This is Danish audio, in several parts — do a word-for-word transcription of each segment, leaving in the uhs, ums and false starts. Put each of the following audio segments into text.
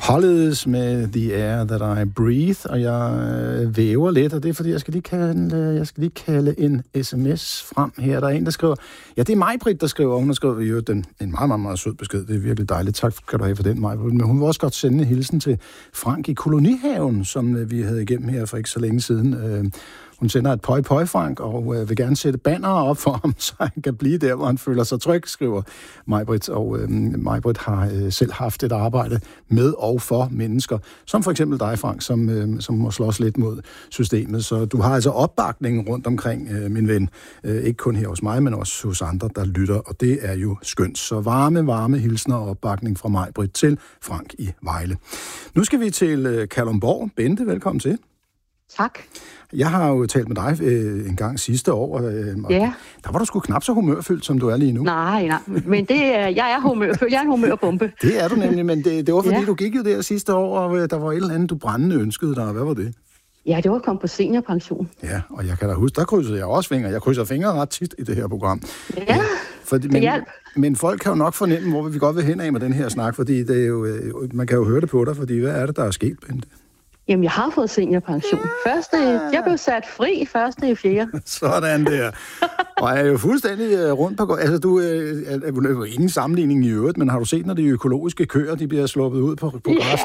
Hollies med The Air That I Breathe, og jeg øh, væver lidt, og det er fordi, jeg skal lige kalde, jeg skal lige kalde en sms frem her. Der er en, der skriver, ja, det er Maj-Britt, der skriver, hun har skrevet jo den, en meget, meget, meget sød besked, det er virkelig dejligt, tak kan du have for den, Maj-Britt, men hun vil også godt sende en hilsen til Frank i Kolonihaven, som øh, vi havde igennem her for ikke så længe siden. Øh, Hun sender et pøj pøj Frank, og øh, vil gerne sætte banner op for ham, så han kan blive der, hvor han føler sig tryg, skriver Maj-Britt. Og øh, Maj-Britt har øh, selv haft et arbejde med og for mennesker, som for eksempel dig, Frank, som, øh, som må slås lidt mod systemet. Så du har altså opbakningen rundt omkring, øh, min ven. Øh, ikke kun her hos mig, men også hos andre, der lytter, og det er jo skønt. Så varme, varme hilsner og opbakning fra Maj-Britt til Frank i Vejle. Nu skal vi til øh, Kalundborg. Bente, velkommen til. Tak. Jeg har jo talt med dig øh, en gang sidste år, øh, og ja. Der var du sgu knap så humørfyldt, som du er lige nu. Nej, nej, men det er, jeg er humørfyldt. Jeg er en humørbombe. Det er du nemlig, men det, det var fordi, ja. du gik jo der sidste år, og øh, der var et eller andet, du brændende ønskede dig. Hvad var det? Ja, det var at komme på seniorpension. Ja, og jeg kan da huske, der krydsede jeg også fingre. Jeg krydser fingre ret tit i det her program. Ja, fordi, det men, hjælp. Men folk kan jo nok fornemme, hvor vi godt vil hen af med den her snak, fordi det er jo, øh, man kan jo høre det på dig, fordi hvad er det, der er sket, Bente? Jamen, jeg har fået seniorpension. Første, jeg blev sat fri første i fjerde. Sådan der. Og jeg er jo fuldstændig rundt på... Altså, du øh, er jo ingen sammenligning i øvrigt, men har du set, når de økologiske køer, de bliver sluppet ud på, på græs?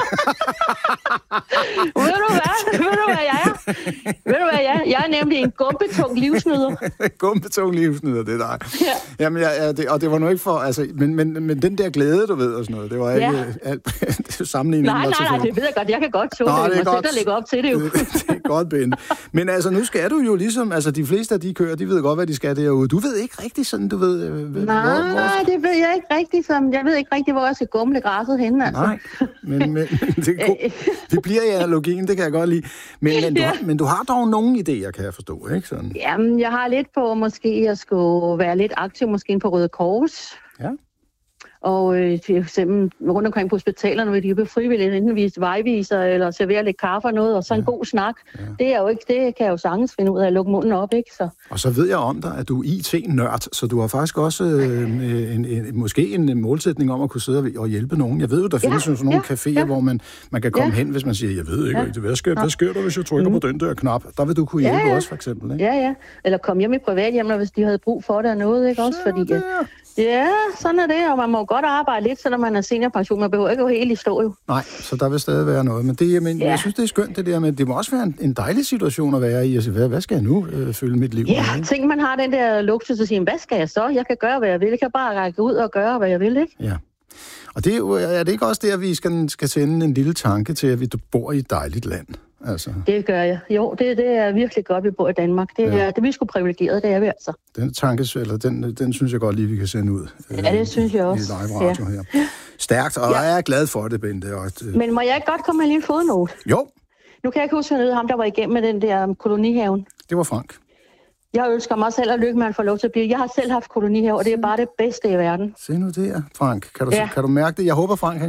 Ved du hvad? Ved du hvad jeg er? Ved du hvad jeg er? Jeg er nemlig en gumpetung livsnyder. Gumpetung livsnyder, det er dig. Ja. Jamen, ja, ja, det, og det var nu ikke for... Altså, men, men, men den der glæde, du ved, og sådan noget, det var ikke ja. alt sammenligning. Nej, nej, nej, det ved jeg godt. Jeg kan godt tåle det. Jeg må sætte og lægge op til det jo. Det, det er godt, Ben. Men altså, nu skal du jo ligesom... Altså, de fleste af de køer, de ved godt, hvad de skal derude. Du ved ikke rigtig sådan, du ved... Øh, nej, hvor, hvor... nej, det ved jeg ikke rigtig. Som, jeg ved ikke rigtig, hvor jeg skal gumle græsset henne, altså. Nej, men, men det, det bliver i analogien, det kan jeg godt lide. Men, men, du, ja. har, men du har dog nogle idéer, kan jeg forstå, ikke sådan? Jamen, jeg har lidt på måske at skulle være lidt aktiv, måske på Røde Kors. Ja. Og øh, for eksempel rundt omkring på hospitalerne, hvor de kan frivilligt enten vise vejviser eller servere lidt kaffe og noget, og så en ja. god snak. Ja. Det er jo ikke, det kan jeg jo sagtens finde ud af at lukke munden op, ikke? Så. Og så ved jeg om dig, at du er I T-nørd, så du har faktisk også øh, en, en, måske en målsætning om at kunne sidde og hjælpe nogen. Jeg ved jo, der findes ja. jo sådan nogle ja. caféer, ja. hvor man, man kan komme ja. hen, hvis man siger, jeg ved ikke, ja. hvad, sker, hvad sker der, hvis jeg trykker mm. på den der knap? Der vil du kunne hjælpe ja, ja. også, for eksempel, ikke? Ja, ja. Eller komme hjem i privathjem, hvis de havde brug for det og noget, ikke? Også fordi... Det. Ja, sådan er det, og man må godt arbejde lidt, selvom man er seniorpension. Man behøver ikke gå helt i stå, jo. Nej, så der vil stadig være noget. Men, det, men ja. jeg synes, det er skønt, det der. Men det må også være en, en dejlig situation at være i. Altså, hvad, hvad skal jeg nu øh, følge mit liv? Ja, med, tænk, man har den der luksus at sige, hvad skal jeg så? Jeg kan gøre, hvad jeg vil. Jeg kan bare række ud og gøre, hvad jeg vil, ikke? Ja. Og det er, jo, er det ikke også der, vi skal, skal sende en lille tanke til, at vi bor i et dejligt land? Altså. Det gør jeg. Jo, det, det er virkelig godt, vi bor i Danmark. Det er, ja. det, vi er sgu privilegeret, det er vi altså. Den tankes, eller den, den synes jeg godt lige, vi kan sende ud. Ja, det synes jeg også. I live radio ja. her. Stærkt, og ja. jeg er glad for det, Bente. Og et, Men må jeg ikke godt komme med en lille fodnote? Jo. Nu kan jeg ikke huske noget ham, der var igennem med den der kolonihaven. Det var Frank. Jeg ønsker mig selv at lykke med at få lov til at blive. Jeg har selv haft kolonihave, og det er bare det bedste i verden. Se nu der, Frank. Kan du, ja. kan du mærke det? Jeg håber, Frank